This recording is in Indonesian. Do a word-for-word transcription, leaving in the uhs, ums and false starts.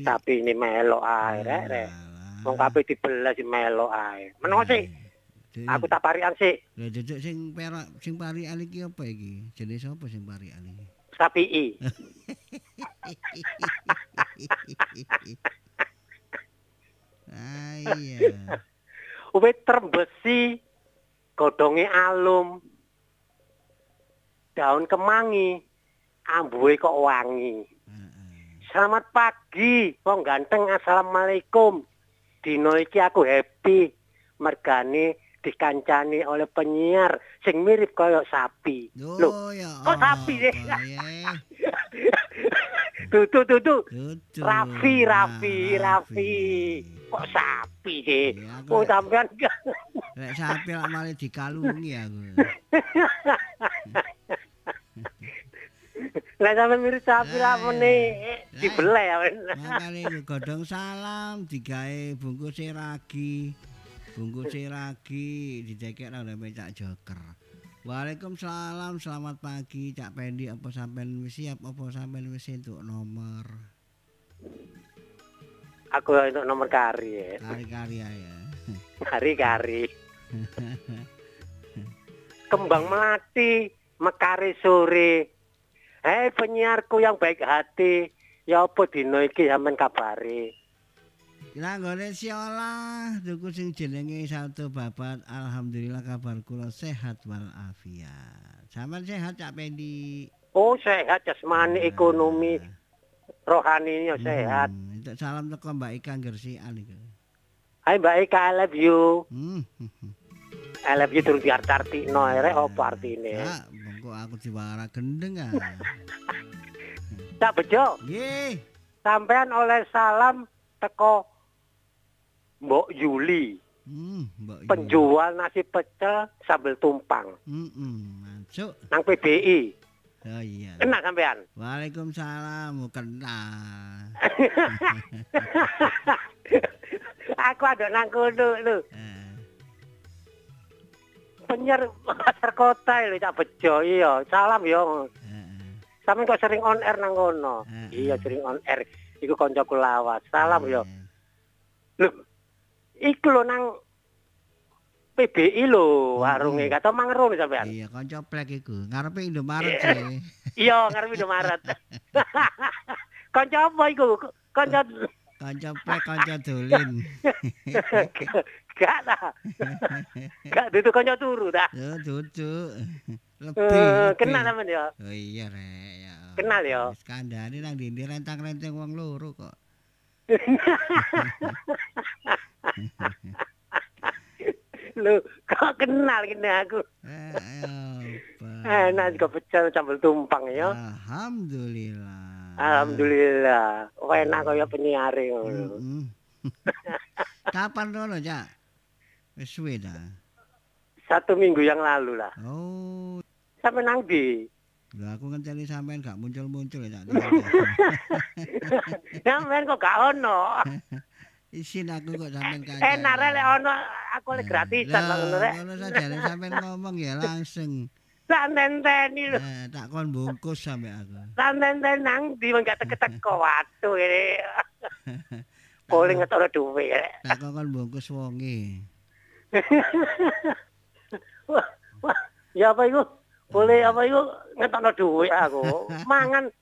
sapi ini melok ae rek rek. Wong kabeh dibelas melok ae. Menawa sik. Aku tak parikan sik. Lha duduk sing perak sing parikan iki apa iki? Jenis apa sing parikan iki? Sapi i. Ah iya. Wit trembesi, godhonge alum. Daun kemangi, ambuhe kok wangi. Selamat pagi, wong ganteng, assalamualaikum. Dino iki aku happy, mergane dikancani oleh penyiar sing mirip koyo sapi. Loh, ya kok sapi deh? Tutu tutu. Raffi, Raffi, Raffi. Kok sapi sih? Oh sampean lek sapi lak malah dikalungi aku. Lah sampean mirip sapi lah meneh dibeleh ya. Makane godhong salam digawe bungkus ragi. Bungkus ragi didekek nang Cak Joker. Waalaikumsalam, selamat pagi Cak Pendi, apa sampean wis siap apa sampean wis entuk nomor? Aku entuk nomor kari ya. Kari-kari ya. Kari-kari. Kembang melati, mekare sore. Hei penyiarku yang baik hati, ya apa dino iki sampean kabare? Lah nggone siolah tuku sing jenenge satu babat, alhamdulillah kabar kula sehat wal afiat. Sampeyan sehat Cak Pendi? Oh sehat jasmani, ekonomi, rohaninya sehat. Hmm, entuk salam teko Mbak Ika Gersian iku. Hai Mbak Ika, I love you. Hmm. I love you turun diarti-artikno rek apa artine? Ya, mengko aku diwara gendeng ah. Cak Bejo. Nggih. Sampean oleh salam teko Mbok Yuli. Hmm, Mbok Yuli. Penjual nasi pecel sambal tumpang. Heeh, mm masuk. Nang P B I. Oh iya. Kena sampean? Waalaikumsalam, kenal. Aku ada nang kono lho. Eh. Penyiar pasar kota lho Cak Bejo iya. Salam yo. Heeh. Sampe kok sering on air nang kono. Iya sering on air. Iku koncoku lawas. Salam yo. Lho. Iku lho nang P B I lho warunge kata mangeru sampean. Iya, kanca plek iku. Ngarepe Indomaret sih. Iya, ngarepe Indomaret. Kanca apa iku? Kanca kanca plek, kanca dolin. Gak lah. Gak dudu kanca turu ta? Ya, dudu. Lebih. Kenal sampean ya? Oh iya rek ya. Kenal ya. Wis kandhane nang ndi rentang-renteng wong loro kok. Lho, kok kenal gini aku. Eh, enak juga pecel sambal tumpang ya. Alhamdulillah. Alhamdulillah. Oh, enak kaya penyiare ngono. Mm-hmm. Kapan ngono, Cak? Wis suwe ta? Satu minggu yang lalu lah. Oh. Sampai nang ndi? Lah aku ngenteni sampean gak muncul-muncul ya, Cak. Sampean kok gak ono. Isin aku kok sampean kancane. Enak rek lek ono aku lek gratisan ngono rek. Ngono sajane sampean ngomong ya langsung. Tak nenteni lho. Eh, tak kon bungkus sampe aku. Tak nenteni nang ndi wong gak teko-teko waduh ini. Boleh ngetokno dhuwit rek. Tak kon bungkus wonge. Wah, wah, ya apa iku? Boleh apa iku ngetokno dhuwit aku. Mangan